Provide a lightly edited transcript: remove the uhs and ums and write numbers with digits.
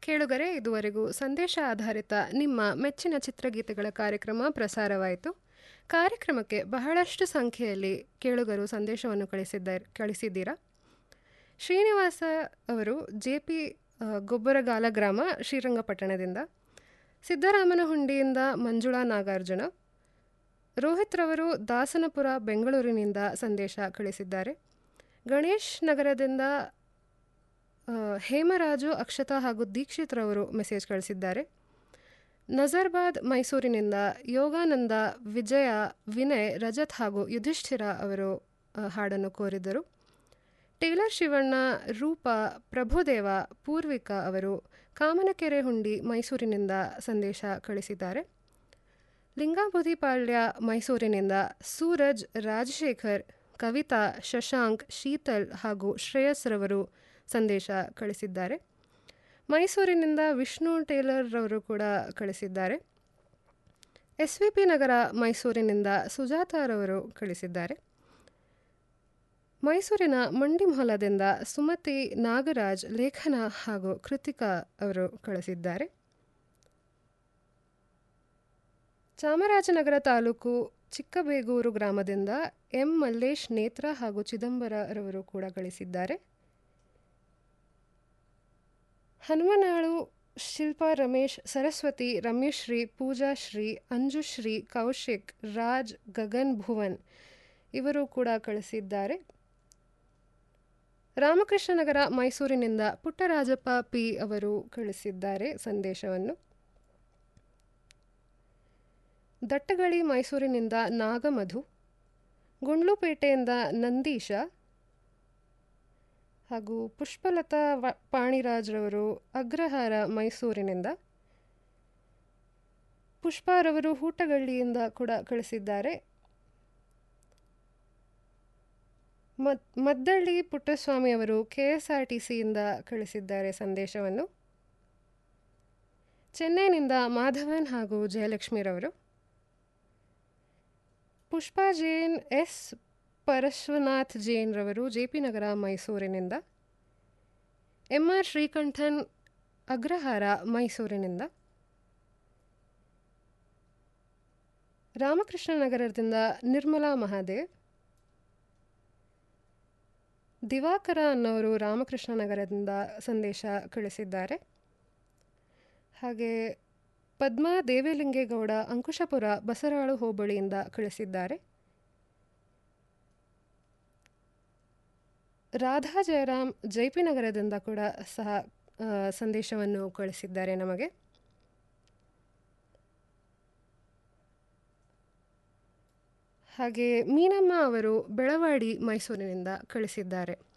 ಕೇಳುಗರೆ, ಇದುವರೆಗೂ ಸಂದೇಶ ಆಧಾರಿತ ನಿಮ್ಮ ಮೆಚ್ಚಿನ ಚಿತ್ರಗೀತೆಗಳ ಕಾರ್ಯಕ್ರಮ ಪ್ರಸಾರವಾಯಿತು. ಕಾರ್ಯಕ್ರಮಕ್ಕೆ ಬಹಳಷ್ಟು ಸಂಖ್ಯೆಯಲ್ಲಿ ಕೇಳುಗರು ಸಂದೇಶವನ್ನು ಕಳಿಸಿದ್ದೀರಾ. ಶ್ರೀನಿವಾಸ ಅವರು ಜೆಪಿ ಗೊಬ್ಬರಗಾಲ ಗ್ರಾಮ, ಶ್ರೀರಂಗಪಟ್ಟಣದಿಂದ, ಸಿದ್ದರಾಮನಹುಂಡಿಯಿಂದ ಮಂಜುಳಾ ನಾಗಾರ್ಜುನ, ರೋಹಿತ್ ರವರು ದಾಸನಪುರ, ಬೆಂಗಳೂರಿನಿಂದ ಸಂದೇಶ ಕಳಿಸಿದ್ದಾರೆ. ಗಣೇಶ್ ನಗರದಿಂದ ಹೇಮರಾಜು, ಅಕ್ಷತಾ ಹಾಗೂ ದೀಕ್ಷಿತ್ ರವರು ಮೆಸೇಜ್ ಕಳಿಸಿದ್ದಾರೆ. ನಜರ್ಬಾದ್ ಮೈಸೂರಿನಿಂದ ಯೋಗಾನಂದ, ವಿಜಯ, ವಿನಯ್, ರಜತ್ ಹಾಗೂ ಯುಧಿಷ್ಠಿರ ಅವರು ಹಾಡನ್ನು ಕೋರಿದ್ದರು. ಟೇಲರ್ ಶಿವಣ್ಣ, ರೂಪಾ, ಪ್ರಭುದೇವ, ಪೂರ್ವಿಕಾ ಅವರು ಕಾಮನಕೆರೆ ಹುಂಡಿ, ಮೈಸೂರಿನಿಂದ ಸಂದೇಶ ಕಳಿಸಿದ್ದಾರೆ. ಲಿಂಗಾಬುಧಿಪಾಳ್ಯ, ಮೈಸೂರಿನಿಂದ ಸೂರಜ್, ರಾಜಶೇಖರ್, ಕವಿತಾ, ಶಶಾಂಕ್, ಶೀತಲ್ ಹಾಗೂ ಶ್ರೇಯಸ್ ರವರು ಸಂದೇಶ ಕಳಿಸಿದ್ದಾರೆ. ಮೈಸೂರಿನಿಂದ ವಿಷ್ಣು ಟೇಲರ್ ರವರು ಕೂಡ ಕಳಿಸಿದ್ದಾರೆ. SVP ನಗರ, ಮೈಸೂರಿನಿಂದ ಸುಜಾತಾರವರು ಕಳಿಸಿದ್ದಾರೆ. ಮೈಸೂರಿನ ಮಂಡಿಮೊಲದಿಂದ ಸುಮತಿ, ನಾಗರಾಜ್, ಲೇಖನ ಹಾಗೂ ಕೃತಿಕಾ ಅವರು ಕಳಿಸಿದ್ದಾರೆ. ಚಾಮರಾಜನಗರ ತಾಲೂಕು ಚಿಕ್ಕಬೇಗೂರು ಗ್ರಾಮದಿಂದ ಎಂ ಮಲ್ಲೇಶ್, ನೇತ್ರ ಹಾಗೂ ಚಿದಂಬರ ರವರು ಕೂಡ ಗಳಿಸಿದ್ದಾರೆ. ಹನುಮನಾಳು ಶಿಲ್ಪಾ, ರಮೇಶ್, ಸರಸ್ವತಿ, ರಮ್ಯಶ್ರೀ, ಪೂಜಾಶ್ರೀ, ಅಂಜುಶ್ರೀ, ಕೌಶಿಕ್, ರಾಜ್, ಗಗನ್, ಭುವನ್ ಇವರು ಕೂಡ ಕಳಿಸಿದ್ದಾರೆ. ರಾಮಕೃಷ್ಣನಗರ, ಮೈಸೂರಿನಿಂದ ಪುಟ್ಟರಾಜಪ್ಪ ಪಿ ಅವರು ಕಳಿಸಿದ್ದಾರೆ ಸಂದೇಶವನ್ನು. ದಟ್ಟಗಳಿ, ಮೈಸೂರಿನಿಂದ ನಾಗಮಧು, ಗುಂಡ್ಲುಪೇಟೆಯಿಂದ ನಂದೀಶ ಹಾಗೂ ಪುಷ್ಪಲತಾ ಪಾಣಿರಾಜ್ರವರು ಅಗ್ರಹಾರ, ಮೈಸೂರಿನಿಂದ, ಪುಷ್ಪಾರವರು ಹೂಟಗಳ್ಳಿಯಿಂದ ಕೂಡ ಕಳಿಸಿದ್ದಾರೆ. ಮದ್ದಳ್ಳಿ ಪುಟ್ಟಸ್ವಾಮಿ ಅವರು KSRTCಯಿಂದ ಕಳಿಸಿದ್ದಾರೆ ಸಂದೇಶವನ್ನು. ಚೆನ್ನೈನಿಂದ ಮಾಧವನ್ ಹಾಗೂ ಜಯಲಕ್ಷ್ಮಿರವರು. ಪುಷ್ಪಾ ಜೈನ್, ಎಸ್ ಪರಶ್ವನಾಥ್ ಜೈನ್ ರವರು JP ನಗರ, ಮೈಸೂರಿನಿಂದ. MR ಶ್ರೀಕಂಠನ್, ಅಗ್ರಹಾರ, ಮೈಸೂರಿನಿಂದ. ರಾಮಕೃಷ್ಣನಗರದಿಂದ ನಿರ್ಮಲಾ ಮಹಾದೇವ್, ದಿವಾಕರ ಅನ್ನೋರು ರಾಮಕೃಷ್ಣನಗರದಿಂದ ಸಂದೇಶ ಕಳಿಸಿದ್ದಾರೆ. ಹಾಗೆ ಪದ್ಮಾ ದೇವೇಲಿಂಗೇಗೌಡ, ಅಂಕುಶಪುರ, ಬಸರಾಳು ಹೋಬಳಿಯಿಂದ ಕಳಿಸಿದ್ದಾರೆ. ರಾಧಾ ಜಯರಾಮ್ JP ನಗರದಿಂದ ಕೂಡ ಸಹ ಸಂದೇಶವನ್ನು ಕಳಿಸಿದ್ದಾರೆ ನಮಗೆ. ಹಾಗೆ ಮೀನಮ್ಮ ಅವರು ಬೆಳವಾಡಿ, ಮೈಸೂರಿನಿಂದ ಕಳಿಸಿದ್ದಾರೆ.